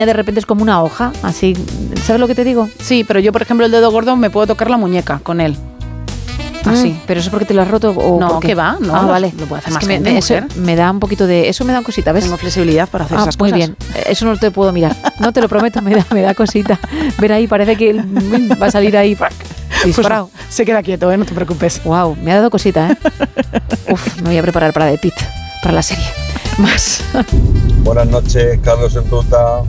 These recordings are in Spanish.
de repente es como una hoja, así, ¿sabes lo que te digo? Sí, pero yo, por ejemplo, el dedo gordo me puedo tocar la muñeca con él. Así. ¿Pero eso es porque te lo has roto o No, porque? ¿qué va? No, vale. lo puede hacer Es más que gente, eso mujer. me da un poquito de... Eso me da cosita, ¿ves? Tengo flexibilidad para hacer esas muy cosas. bien. Eso no te puedo mirar. No te lo prometo, me da cosita. Ver ahí, parece que va a salir ahí disparado. Pues se queda quieto, no te preocupes. Wow, me ha dado cosita, ¿eh? Uf, me voy a preparar para The Pit, para la serie. Más. Buenas noches, Carlos en ruta.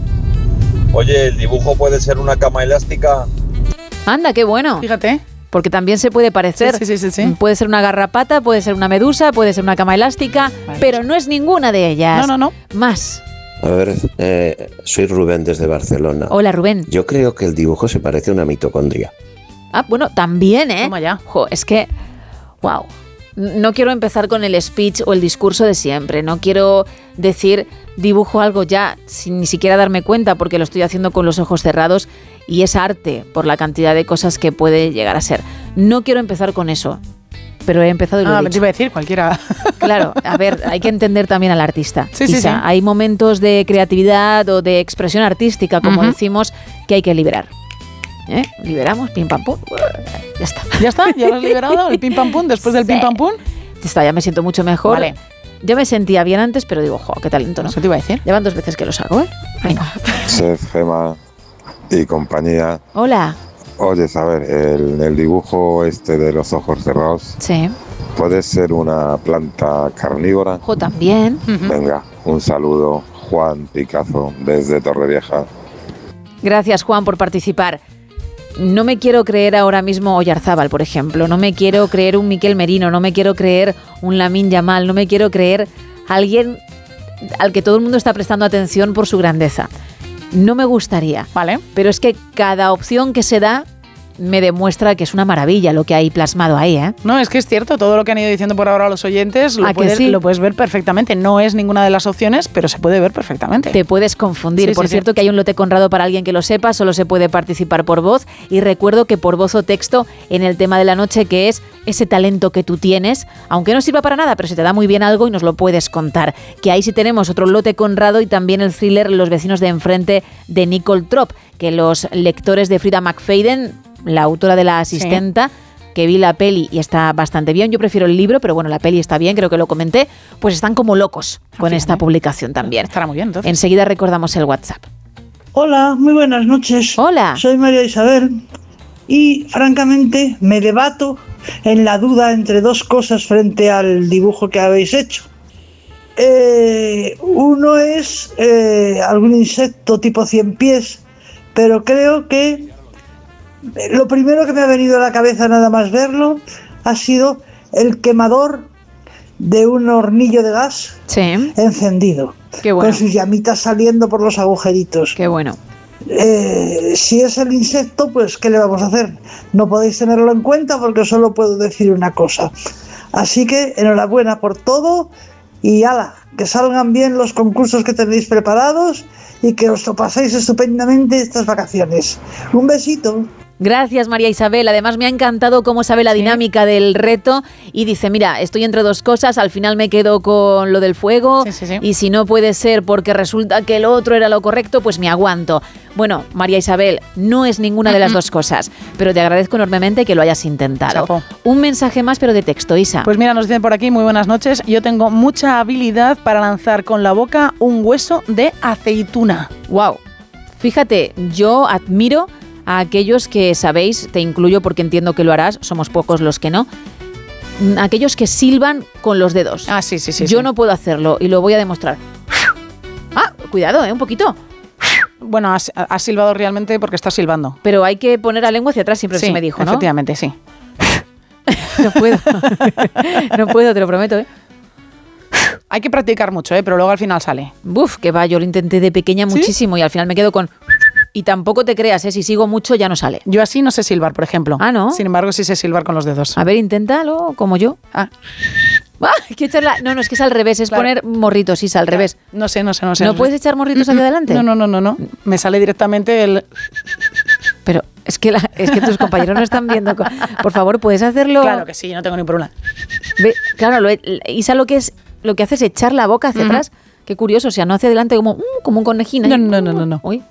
Oye, ¿el dibujo puede ser una cama elástica? Anda, qué bueno. Fíjate. Porque también se puede parecer. Sí. Puede ser una garrapata, puede ser una medusa, puede ser una cama elástica, pero no es ninguna de ellas. No. Más. A ver, soy Rubén desde Barcelona. Hola, Rubén. Yo creo que el dibujo se parece a una mitocondria. Ah, bueno, también, ¿eh? Toma ya. Es que, wow. No quiero empezar con el speech o el discurso de siempre. No quiero decir dibujo algo ya sin ni siquiera darme cuenta porque lo estoy haciendo con los ojos cerrados y es arte por la cantidad de cosas que puede llegar a ser. No quiero empezar con eso, pero he empezado y lo he dicho. Te iba a decir cualquiera. Claro, a ver, hay que entender también al artista. Sí. Hay momentos de creatividad o de expresión artística, como decimos, que hay que liberar. Liberamos, pim pam pum, ya está. ¿Ya está? ¿Ya lo has liberado? ¿El pim pam pum? ¿Después del pim pam pum? Ya me siento mucho mejor. Vale. Ya me sentía bien antes, pero digo, qué talento, ¿no? Eso te iba a decir. Llevan 2 veces que los hago, ¿eh? Venga. Chef, Gema y compañía. Hola. Oye, a ver, el dibujo de los ojos cerrados. Sí. ¿Puede ser una planta carnívora? También. Venga, un saludo. Juan Picazo, desde Torrevieja. Gracias, Juan, por participar. No me quiero creer ahora mismo Oyarzábal, por ejemplo. No me quiero creer un Miquel Merino. No me quiero creer un Lamine Yamal. No me quiero creer alguien al que todo el mundo está prestando atención por su grandeza. No me gustaría. Vale. Pero es que cada opción que se da me demuestra que es una maravilla lo que hay plasmado ahí, ¿eh? No, es que es cierto, todo lo que han ido diciendo por ahora los oyentes lo puedes ver perfectamente. No es ninguna de las opciones, pero se puede ver perfectamente. Te puedes confundir. Por cierto, que hay un lote Conrado para alguien que lo sepa, solo se puede participar por voz. Y recuerdo que por voz o texto en el tema de la noche, que es ese talento que tú tienes, aunque no sirva para nada, pero se te da muy bien algo y nos lo puedes contar. Que ahí sí tenemos otro lote Conrado y también el thriller Los vecinos de enfrente de Nicole Trop, que los lectores de Frida McFadden, la autora de La asistenta, que vi la peli y está bastante bien. Yo prefiero el libro, pero bueno, la peli está bien, creo que lo comenté. Pues están como locos con esta publicación también. Estará muy bien, entonces. Enseguida recordamos el WhatsApp. Hola, muy buenas noches. Hola. Soy María Isabel y francamente me debato en la duda entre 2 cosas frente al dibujo que habéis hecho. Uno es algún insecto tipo 100 pies, pero creo que lo primero que me ha venido a la cabeza nada más verlo ha sido el quemador de un hornillo de gas encendido. Qué bueno. Con sus llamitas saliendo por los agujeritos. Qué bueno. Si es el insecto, pues ¿qué le vamos a hacer? No podéis tenerlo en cuenta porque solo puedo decir una cosa. Así que enhorabuena por todo y ala, que salgan bien los concursos que tenéis preparados y que os lo paséis estupendamente estas vacaciones. Un besito. Gracias, María Isabel. Además, me ha encantado cómo sabe la dinámica del reto y dice, mira, estoy entre 2 cosas, al final me quedo con lo del fuego y si no puede ser porque resulta que el otro era lo correcto, pues me aguanto. Bueno, María Isabel, no es ninguna de las 2 cosas, pero te agradezco enormemente que lo hayas intentado. Chapo. Un mensaje más, pero de texto, Isa. Pues mira, nos dicen por aquí, muy buenas noches, yo tengo mucha habilidad para lanzar con la boca un hueso de aceituna. Wow. Fíjate, yo admiro a aquellos que sabéis, te incluyo porque entiendo que lo harás, somos pocos los que no, aquellos que silban con los dedos. Ah, sí. Yo no puedo hacerlo y lo voy a demostrar. Cuidado, un poquito. Bueno, has silbado realmente porque estás silbando. Pero hay que poner la lengua hacia atrás, siempre se me dijo, ¿no? Efectivamente, sí. No puedo. No puedo, te lo prometo, ¿eh? Hay que practicar mucho, pero luego al final sale. Buf, que va, yo lo intenté de pequeña muchísimo y al final me quedo con... Y tampoco te creas, si sigo mucho ya no sale. Yo así no sé silbar, por ejemplo. Ah, ¿no? Sin embargo, sí sé silbar con los dedos. A ver, inténtalo, como yo. Hay que echarla... No, es que es al revés, es poner morritos, Isa, al revés. No sé. ¿No puedes echar morritos hacia adelante? No. Me sale directamente el... Pero es que tus compañeros no están viendo. Por favor, ¿puedes hacerlo? Claro que sí, no tengo ni problema. Claro, Isa lo que hace es echar la boca hacia atrás. Qué curioso, o sea, no hacia adelante como un conejín. No. Uy.